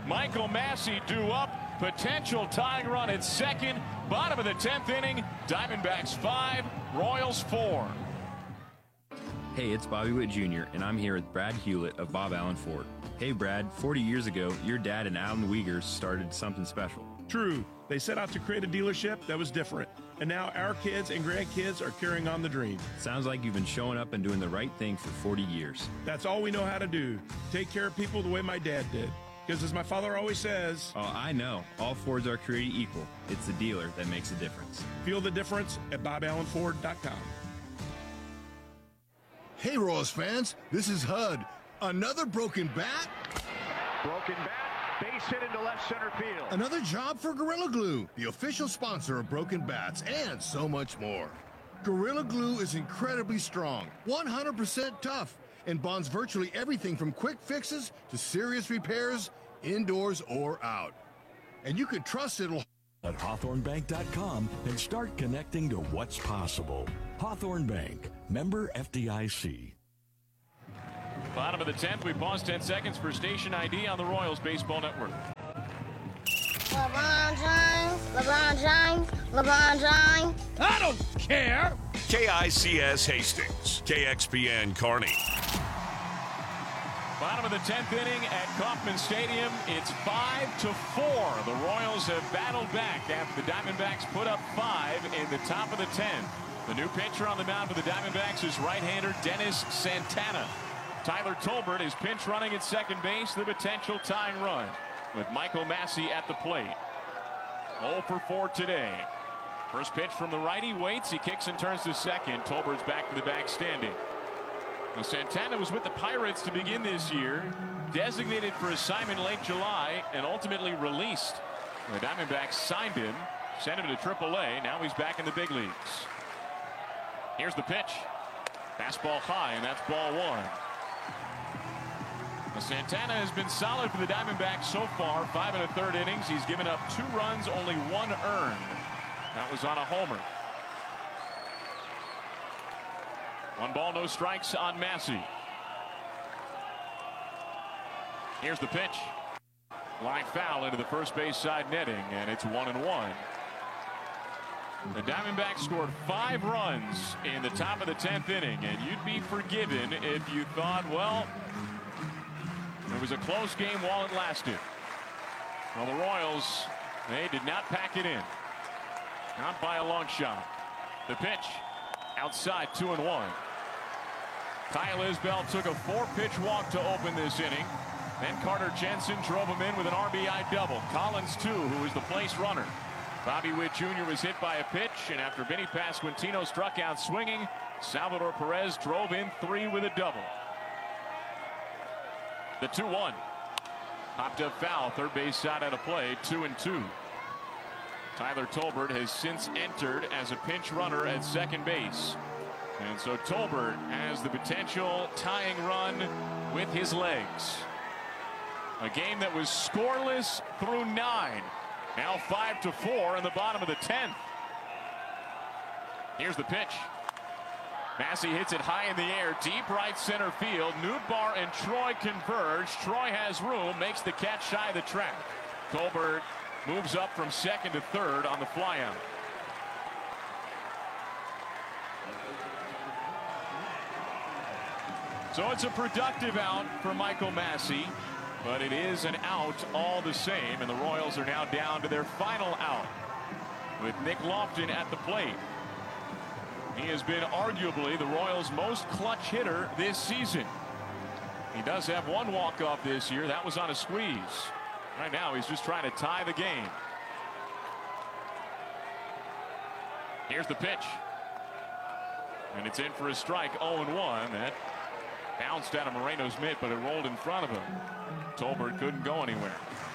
Michael Massey due up. Potential tying run at second. Bottom of the 10th inning. Diamondbacks 5, Royals 4. Hey, it's Bobby Witt Jr., and I'm here with Brad Hewlett of Bob Allen Ford. Hey, Brad, 40 years ago, your dad and Alan Wiegers started something special. True. They set out to create a dealership that was different. And now our kids and grandkids are carrying on the dream. Sounds like you've been showing up and doing the right thing for 40 years. That's all we know how to do. Take care of people the way my dad did. Because as my father always says... Oh, I know. All Fords are created equal. It's the dealer that makes a difference. Feel the difference at BobAllenFord.com. Hey, Royals fans. This is HUD. Another broken bat? Broken bat, base hit into left center field. Another job for Gorilla Glue, the official sponsor of broken bats, and so much more. Gorilla Glue is incredibly strong, 100% tough, and bonds virtually everything from quick fixes to serious repairs, indoors or out. And you can trust it'll... At HawthorneBank.com and start connecting to what's possible. Hawthorne Bank, member FDIC. Bottom of the 10th, we pause 10 seconds for station ID on the Royals Baseball Network. LeBron James, LeBron James, LeBron James. I don't care. KICS Hastings, KXPN Kearney. Bottom of the 10th inning at Kauffman Stadium. It's 5-4. The Royals have battled back after the Diamondbacks put up 5 in the top of the 10th. The new pitcher on the mound for the Diamondbacks is right-hander Dennis Santana. Tyler Tolbert is pinch running at second base, the potential tying run with Michael Massey at the plate. 0 for 4 today. First pitch from the righty, waits, he kicks and turns to second. Tolbert's back to the back standing. Now, Santana was with the Pirates to begin this year, designated for assignment late July, and ultimately released. The Diamondbacks signed him, sent him to AAA. Now he's back in the big leagues. Here's the pitch. Fastball high, and that's ball 1. Now, Santana has been solid for the Diamondbacks so far. 5 1/3 innings. He's given up 2 runs, only 1 earned. That was on a homer. 1 ball, no strikes on Massey. Here's the pitch. Line foul into the first base side netting, and it's 1-1. The Diamondbacks scored 5 runs in the top of the 10th inning, and you'd be forgiven if you thought, well, it was a close game while it lasted. Well, the Royals, they did not pack it in. Not by a long shot. The pitch outside, 2-1. Kyle Isbell took a 4-pitch walk to open this inning. Then Carter Jensen drove him in with an RBI double. Collins, too, who was the place runner. Bobby Witt Jr. was hit by a pitch, and after Vinny Pasquantino struck out swinging, Salvador Perez drove in 3 with a double. The 2-1. Popped up foul, third base side out of play, 2-2. Tyler Tolbert has since entered as a pinch runner at second base. And so Tolbert has the potential tying run with his legs. A game that was scoreless through 9. Now 5-4 in the bottom of the 10th. Here's the pitch. Massey hits it high in the air, deep right center field. Nootbaar and Troy converge. Troy has room, makes the catch shy of the track. Tolbert moves up from second to third on the flyout. So it's a productive out for Michael Massey, but it is an out all the same, and the Royals are now down to their final out with Nick Lofton at the plate. He has been arguably the Royals' most clutch hitter this season. He does have 1 walk-off this year. That was on a squeeze. Right now he's just trying to tie the game. Here's the pitch. And it's in for a strike, 0-1. That bounced out of Moreno's mitt, but it rolled in front of him. Tolbert couldn't go anywhere.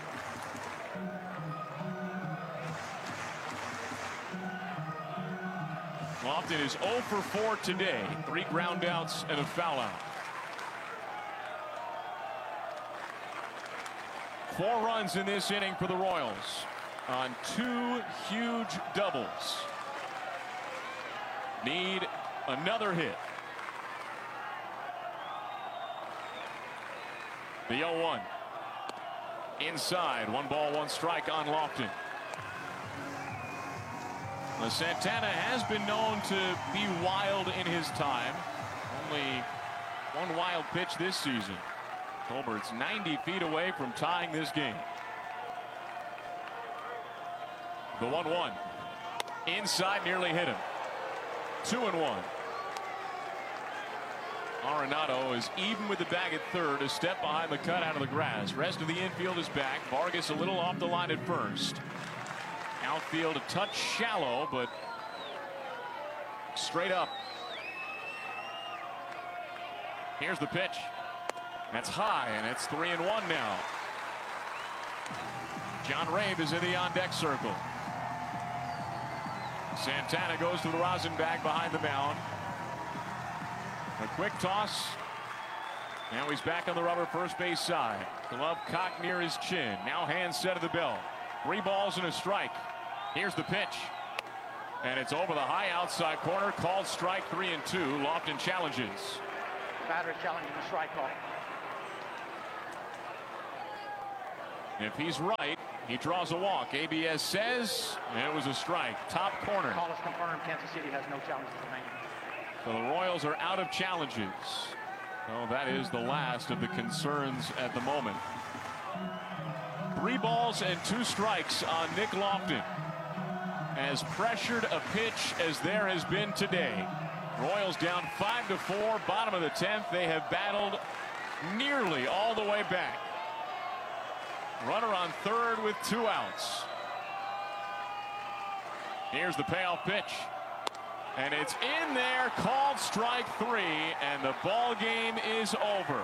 Lofton is 0 for 4 today. 3 groundouts and a foul out. 4 runs in this inning for the Royals on 2 huge doubles. Need another hit. The 0-1. inside. 1 ball, 1 strike on Lofton. Santana has been known to be wild in his time. Only 1 wild pitch this season. Colbert's 90 feet away from tying this game. The 1-1. Inside, nearly hit him. 2-1. Arenado is even with the bag at third, a step behind the cutout of the grass. Rest of the infield is back. Vargas a little off the line at first. Outfield a touch shallow, but straight up. Here's the pitch. That's high, and it's 3-1 now. John Rabe is in the on-deck circle. Santana goes to the rosin bag behind the mound. A quick toss. Now he's back on the rubber first base side. Glove cocked near his chin. Now hands set of the belt. 3 balls and a strike. Here's the pitch. And it's over the high outside corner. Called strike 3-2. Lofton challenges. Batter challenging the strike call. If he's right, he draws a walk. ABS says it was a strike. Top corner. Call is confirmed. Kansas City has no challenges remaining. So the Royals are out of challenges. So that is the last of the concerns at the moment. 3 balls and 2 strikes on Nick Lofton. As pressured a pitch as there has been today. Royals down 5-4, bottom of the 10th. They have battled nearly all the way back. Runner on third with 2 outs. Here's the payoff pitch. And it's in there, called strike 3, and the ball game is over.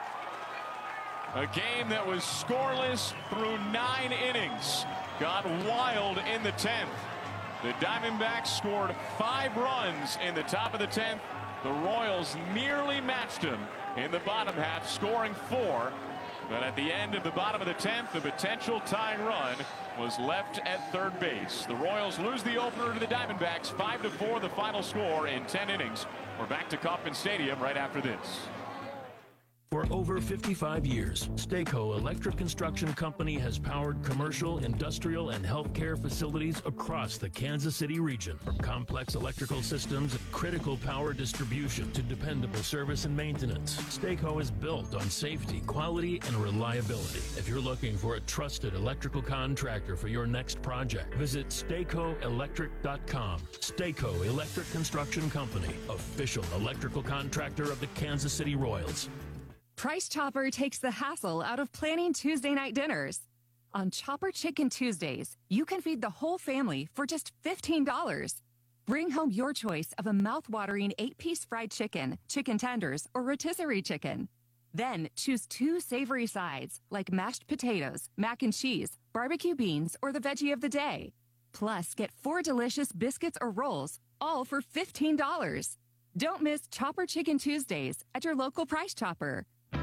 A game that was scoreless through 9 innings. Got wild in the 10th. The Diamondbacks scored 5 runs in the top of the 10th. The Royals nearly matched them in the bottom half, scoring 4. But at the end of the bottom of the 10th, the potential tying run was left at third base. The Royals lose the opener to the Diamondbacks, 5-4, the final score in 10 innings. We're back to Kauffman Stadium right after this. For over 55 years, Stayco Electric Construction Company has powered commercial, industrial, and healthcare facilities across the Kansas City region. From complex electrical systems and critical power distribution to dependable service and maintenance, Stayco is built on safety, quality, and reliability. If you're looking for a trusted electrical contractor for your next project, visit StaycoElectric.com. Stayco Electric Construction Company, official electrical contractor of the Kansas City Royals. Price Chopper takes the hassle out of planning Tuesday night dinners. On Chopper Chicken Tuesdays, you can feed the whole family for just $15. Bring home your choice of a mouth-watering 8-piece fried chicken, chicken tenders, or rotisserie chicken. Then choose 2 savory sides like mashed potatoes, mac and cheese, barbecue beans, or the veggie of the day. Plus, get 4 delicious biscuits or rolls, all for $15. Don't miss Chopper Chicken Tuesdays at your local Price Chopper.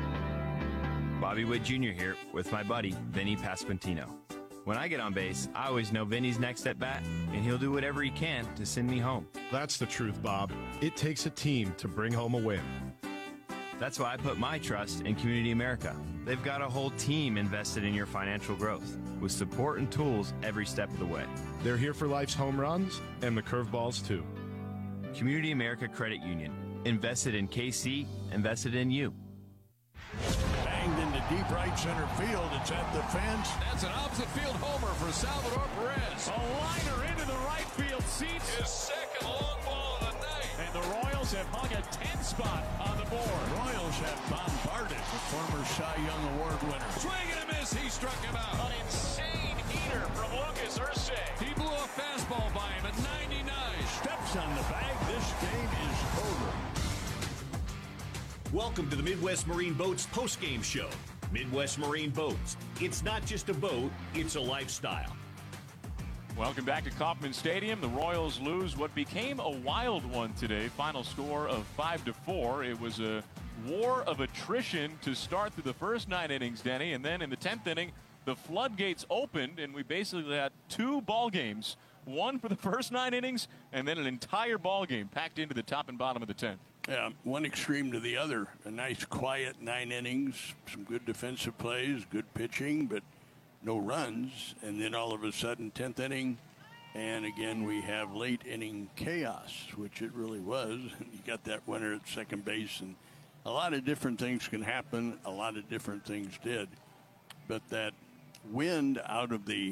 Bobby Witt Jr. here with my buddy, Vinny Pasquantino. When I get on base, I always know Vinny's next at bat, and he'll do whatever he can to send me home. That's the truth, Bob. It takes a team to bring home a win. That's why I put my trust in Community America. They've got a whole team invested in your financial growth, with support and tools every step of the way. They're here for life's home runs and the curveballs, too. Community America Credit Union. Invested in KC, invested in you. Banged into deep right center field. It's at the fence. That's an opposite field homer for Salvador Perez. A liner into the right field seats. His second long ball of the night. And the Royals have hung a 10 spot on the board. Royals have bombarded the former Cy Young Award winner. Swing and a miss. He struck him out. An insane heater from Lucas Ursay. He blew a fastball by him at 99. Steps on the bag. This game is over. Welcome to the Midwest Marine Boats postgame show. Midwest Marine Boats. It's not just a boat, it's a lifestyle. Welcome back to Kauffman Stadium. The Royals lose what became a wild one today. Final score of 5-4. It was a war of attrition to start through the first 9 innings, Denny. And then in the 10th inning, the floodgates opened, and we basically had 2 ball games. One for the first 9 innings, and then an entire ball game packed into the top and bottom of the 10th. Yeah, one extreme to the other. A nice, quiet 9 innings, some good defensive plays, good pitching, but no runs, and then all of a sudden 10th inning, and again we have late inning chaos, which it really was. You got that winner at second base, and a lot of different things can happen. A lot of different things did, but that wind out of the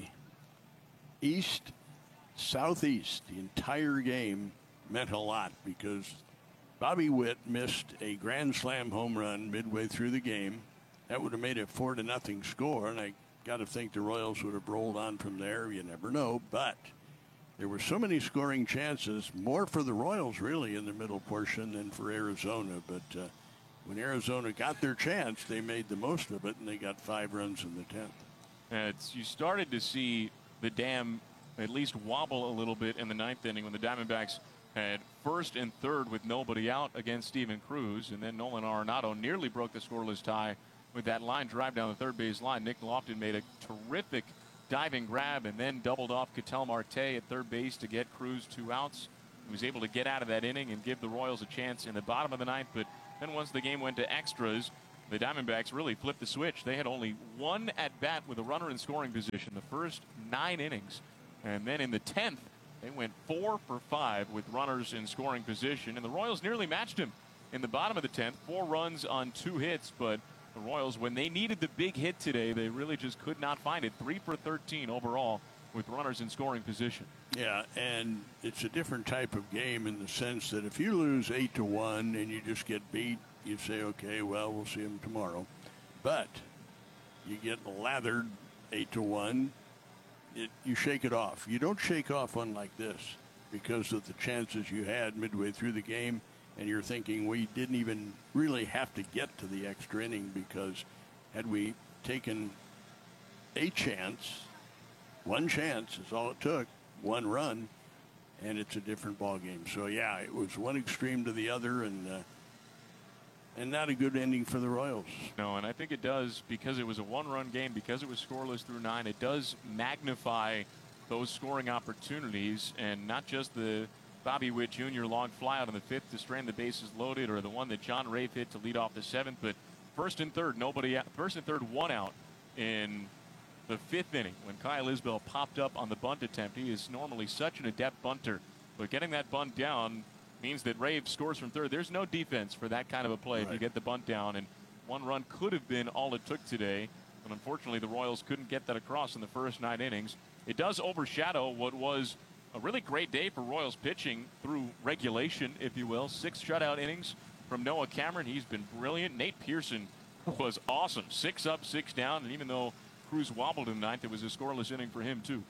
east southeast the entire game meant a lot, because Bobby Witt missed a grand slam home run midway through the game. That would have made it 4-0 score, and I got to think the Royals would have rolled on from there. You never know, but there were so many scoring chances, more for the Royals really in the middle portion than for Arizona. But when Arizona got their chance, they made the most of it, and they got 5 runs in the 10th. You started to see the dam at least wobble a little bit in the 9th inning when the Diamondbacks had first and third with nobody out against Steven Cruz, and then Nolan Arenado nearly broke the scoreless tie with that line drive down the third base line. Nick Lofton made a terrific diving grab and then doubled off Ketel Marte at third base to get Cruz 2 outs. He was able to get out of that inning and give the Royals a chance in the bottom of the 9th, but then once the game went to extras, the Diamondbacks really flipped the switch. They had only 1 at-bat with a runner in scoring position the first 9 innings. And then in the 10th, they went 4 for 5 with runners in scoring position. And the Royals nearly matched him in the bottom of the 10th. 4 runs on 2 hits. But the Royals, when they needed the big hit today, they really just could not find it. 3 for 13 overall with runners in scoring position. Yeah, and it's a different type of game in the sense that if you lose 8-1 and you just get beat, you say, okay, well, we'll see them tomorrow. But you get lathered 8-1. You shake it off. You don't shake off one like this because of the chances you had midway through the game, and you're thinking we didn't even really have to get to the extra inning, because had we taken a chance, 1 chance is all it took, 1 run, and it's a different ball game. So yeah, it was one extreme to the other, and not a good ending for the Royals. No, and I think it does, because it was a 1-run game, because it was scoreless through 9, it does magnify those scoring opportunities, and not just the Bobby Witt Jr. long flyout in the 5th to strand the bases loaded, or the one that John Rafe hit to lead off the 7th, but first and third 1 out in the 5th inning when Kyle Isbell popped up on the bunt attempt. He is normally such an adept bunter, but getting that bunt down means that Rafe scores from third. There's no defense for that kind of a play if you get the bunt down, and 1 run could have been all it took today, but unfortunately the Royals couldn't get that across in the first 9 innings. It does overshadow what was a really great day for Royals pitching through regulation, if you will. 6 shutout innings from Noah Cameron. He's been brilliant. Nate Pearson was awesome. 6 up, 6 down, and even though Cruz wobbled in the 9th, it was a scoreless inning for him too.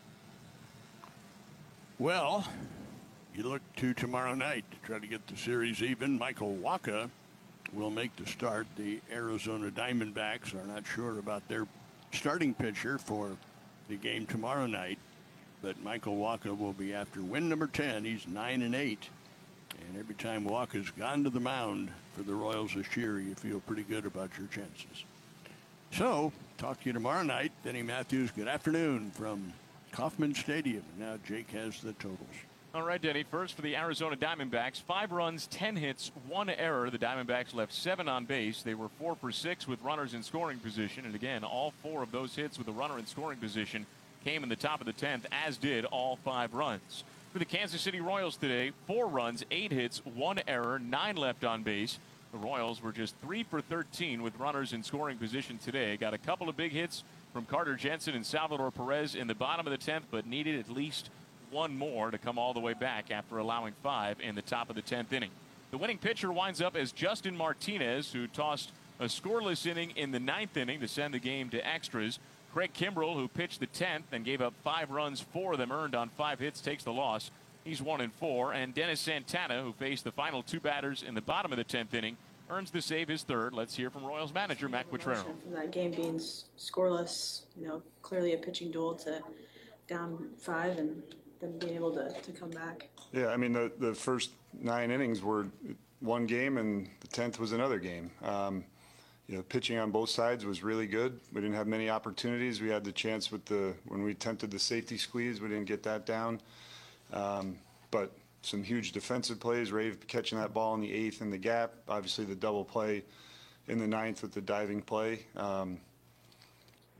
Well, you look to tomorrow night to try to get the series even. Michael Wacha will make the start. The Arizona Diamondbacks are not sure about their starting pitcher for the game tomorrow night, but Michael Wacha will be after win number 10. He's 9-8, and every time Wacha's gone to the mound for the Royals this year, you feel pretty good about your chances. So, talk to you tomorrow night. Denny Matthews, good afternoon from Kauffman Stadium. Now Jake has the totals. All right, Denny, first for the Arizona Diamondbacks, 5 runs, 10 hits, 1 error. The Diamondbacks left 7 on base. They were 4 for 6 with runners in scoring position. And again, all 4 of those hits with a runner in scoring position came in the top of the 10th, as did all 5 runs. For the Kansas City Royals today, 4 runs, 8 hits, 1 error, 9 left on base. The Royals were just 3 for 13 with runners in scoring position today. Got a couple of big hits from Carter Jensen and Salvador Perez in the bottom of the 10th, but needed at least 1 more to come all the way back after allowing 5 in the top of the 10th inning. The winning pitcher winds up as Justin Martinez, who tossed a scoreless inning in the 9th inning to send the game to extras. Craig Kimbrell, who pitched the 10th and gave up 5 runs, 4 of them earned on 5 hits, takes the loss. He's 1-4. And Dennis Santana, who faced the final 2 batters in the bottom of the 10th inning, earns the save, his 3rd. Let's hear from Royals manager Matt Quatraro. From that game being scoreless, clearly a pitching duel to down 5 and then being able to come back. Yeah, I mean, the first 9 innings were one game, and the 10th was another game. Pitching on both sides was really good. We didn't have many opportunities. We had the chance when we attempted the safety squeeze, we didn't get that down. But some huge defensive plays, Rave catching that ball in the 8th in the gap, obviously the double play in the 9th with the diving play.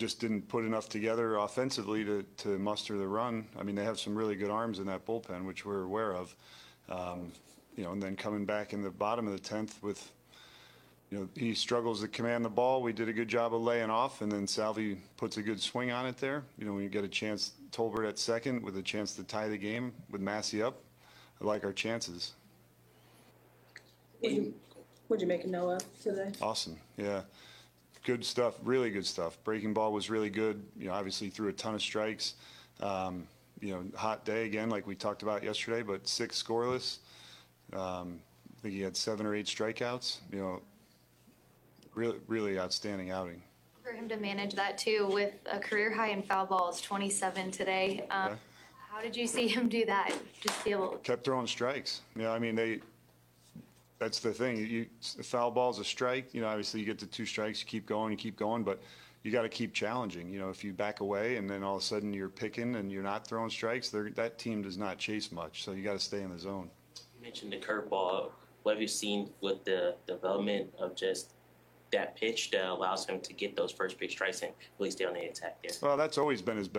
just didn't put enough together offensively to muster the run. I mean, they have some really good arms in that bullpen, which we're aware of. And then coming back in the bottom of the 10th with, he struggles to command the ball. We did a good job of laying off, and then Salvi puts a good swing on it there. When you get a chance, Tolbert at second with a chance to tie the game with Massey up, I like our chances. What'd you make of Noah today? Awesome, yeah. Good stuff, really good stuff. Breaking ball was really good. Obviously threw a ton of strikes. Hot day again, like we talked about yesterday, but 6 scoreless. I think he had 7 or 8 strikeouts. Really outstanding outing. For him to manage that too, with a career high in foul balls, 27 today. Yeah. How did you see him do that? Just be able. Kept throwing strikes. That's the thing. The foul ball's a strike. Obviously you get to 2 strikes, you keep going, but you got to keep challenging. If you back away and then all of a sudden you're picking and you're not throwing strikes, that team does not chase much. So you got to stay in the zone. You mentioned the curveball. What have you seen with the development of just that pitch that allows him to get those first pitch strikes and really stay on the attack there? Well, that's always been his best.